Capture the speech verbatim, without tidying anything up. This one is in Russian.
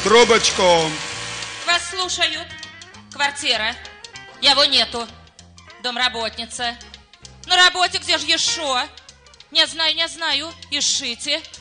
Трубочку. Вас слушают. Квартира. Его нету. Домработница. На работе где же еще? Не знаю, не знаю. Ишите.